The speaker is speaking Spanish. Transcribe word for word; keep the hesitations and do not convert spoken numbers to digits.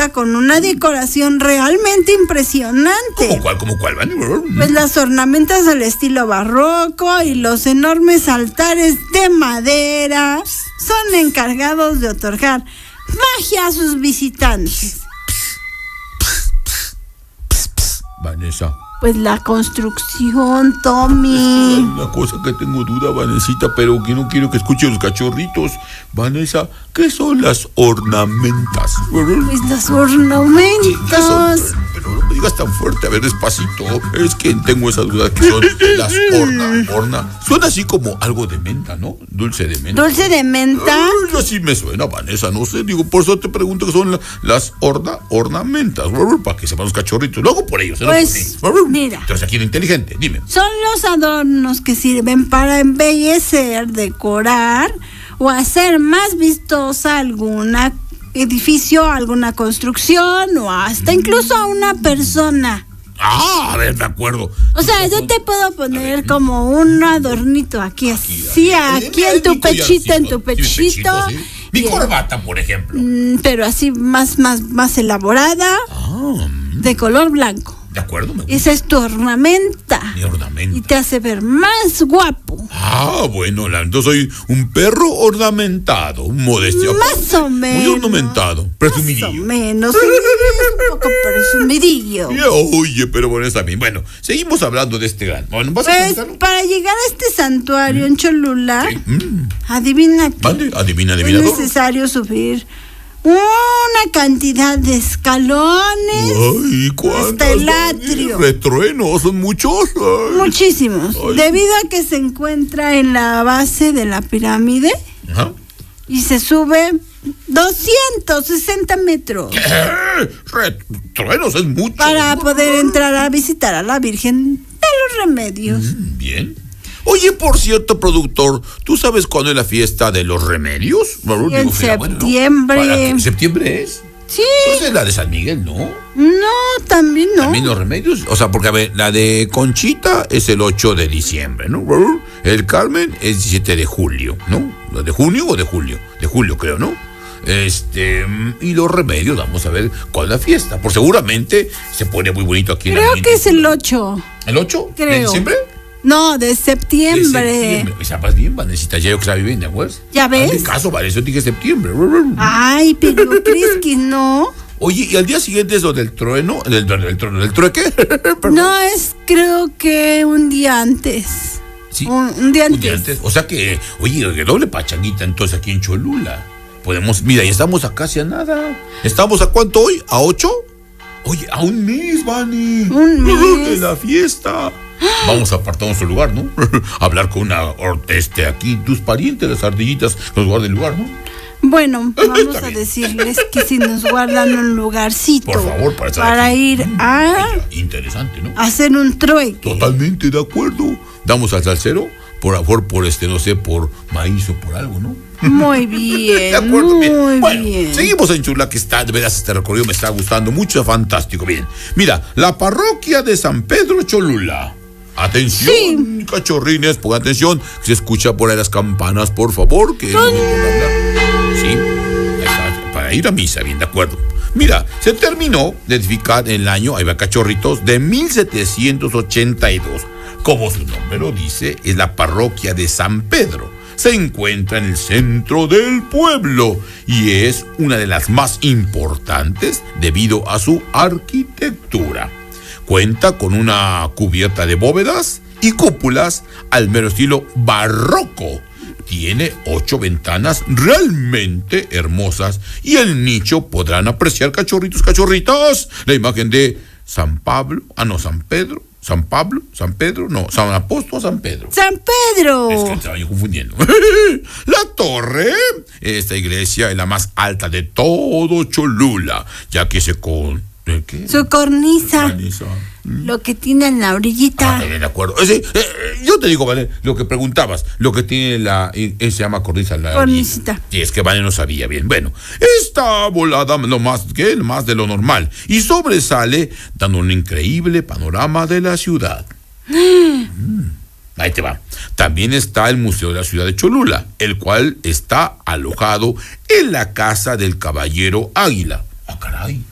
cuenta con una decoración realmente impresionante. ¿Cómo cuál, cómo cuál, Vane? Pues las ornamentas al estilo barroco y los enormes altares de madera son encargados de otorgar magia a sus visitantes. Vanessa. Pues la construcción, Tommy. Hay una cosa que tengo duda, Vanesita, pero que no quiero que escuche los cachorritos. Vanessa, ¿qué son las ornamentas? Pues las ornamentas. Sí, ¿qué son? Pero no me digas tan fuerte, a ver, despacito. Es que tengo esa duda que son las orna, orna. Suena así como algo de menta, ¿no? Dulce de menta. ¿Dulce de menta? Ay, así me suena, Vanessa, no sé. Digo, por eso te pregunto qué son la, las orna, ornamentas. Para que sepan los cachorritos. Luego por ellos. Pues, no por mí. Mira. Entonces aquí era inteligente, dime. Son los adornos que sirven para embellecer, decorar o hacer más vistosa alguna edificio, alguna construcción o hasta incluso a una persona. Ah, a ver, de acuerdo. O sea, yo te puedo poner ver, como un adornito aquí, así, aquí, aquí, aquí en tu pechito, en tu pechito. Sí, sí. Mi bien. Corbata, por ejemplo. Mm, pero así más, más, más elaborada, ah, de color blanco. De acuerdo, me esa es tu ornamenta. Mi ornamenta. Y te hace ver más guapo. Ah, bueno, entonces soy un perro ornamentado, un modesto. Más o menos. Muy ornamentado, presumidillo. Más o menos, sí, es un poco presumidillo. Yeah, oye, pero bueno, está bien. Bueno, seguimos hablando de este gran. Bueno, ¿vas pues, a para llegar a este santuario mm. en Cholula, ¿sí? mm. adivina qué. ¿Vale? Adivina, adivinador. Es necesario subir una cantidad de escalones. Ay, hasta el atrio. Retruenos, son muchos. Ay. Muchísimos. Ay. Debido a que se encuentra en la base de la pirámide. Ajá. Y se sube doscientos sesenta metros. ¿Qué? Retruenos es mucho. Para poder entrar a visitar a la Virgen de los Remedios. Mm, bien. Oye, por cierto, productor, ¿tú sabes cuándo es la fiesta de los remedios? Sí, en septiembre. Bueno, ¿no? ¿Septiembre es? Sí. Entonces es la de San Miguel, ¿no? No, también no. ¿También los remedios? O sea, porque, a ver, la de Conchita es el ocho de diciembre, ¿no? El Carmen es diecisiete de julio, ¿no? ¿De junio o de julio? De julio, creo, ¿no? Este, y los remedios, vamos a ver cuál es la fiesta. Por seguramente se pone muy bonito aquí en la Creo que es el ocho. ¿El ocho? Creo. ¿De diciembre? No, de septiembre. De septiembre. O sea, más bien, Vanesita, ya yo que sabe bien, ¿de acuerdo? ¿Ya ves? En mi caso, Vanessa, yo dije septiembre. Ay, pero crees que no. Oye, ¿y al día siguiente es lo del trueno? ¿Del, del, del, del, del trueque? No, es creo que un día antes. Sí, un, un día antes. Un día antes. O sea que, oye, que doble pachanguita entonces aquí en Cholula. Podemos, mira, ya estamos a casi a nada. ¿Estamos a cuánto hoy? ¿A ocho? Oye, a un mes, Vani. Un mes. De la fiesta. Vamos a apartar nuestro lugar, ¿no? Hablar con una, este, aquí, tus parientes, las ardillitas, nos guarden el lugar, ¿no? Bueno, vamos a decirles que si nos guardan un lugarcito. Por favor, para, para ir a... Interesante, ¿no? Hacer un trueque. Totalmente de acuerdo. Damos al salsero, por favor, por este, no sé, por maíz o por algo, ¿no? Muy bien, de acuerdo, muy bien. Bueno, bien. Seguimos en Chula, que está, de veras, este recorrido me está gustando mucho, fantástico. Bien, mira, la parroquia de San Pedro Cholula. Atención, sí. Cachorrines, pongan atención, que se escucha por ahí las campanas, por favor, que... Son... Sí, para ir a misa, bien, de acuerdo. Mira, se terminó de edificar en el año, ahí va cachorritos, de mil setecientos ochenta y dos. Como su nombre lo dice, es la parroquia de San Pedro. Se encuentra en el centro del pueblo y es una de las más importantes debido a su arquitectura. Cuenta con una cubierta de bóvedas y cúpulas al mero estilo barroco. Tiene ocho ventanas realmente hermosas y el nicho podrán apreciar, cachorritos, cachorritas, la imagen de San Pablo, ah no, San Pedro, San Pablo, San Pedro, no, San Apóstol, San Pedro. ¡San Pedro! Es que estaba yo confundiendo. La torre, esta iglesia es la más alta de todo Cholula, ya que se con... ¿Qué? Su cornisa, cornisa. Lo que tiene en la orillita. Ah, de acuerdo. Sí, eh, yo te digo, Vale, lo que preguntabas, lo que tiene la, eh, se llama cornisa. La cornisita. Sí, es que Vale no sabía bien. Bueno, está volada lo más que más de lo normal y sobresale dando un increíble panorama de la ciudad. mm. Ahí te va. También está el Museo de la Ciudad de Cholula, el cual está alojado en la casa del Caballero Águila. Ah, caray.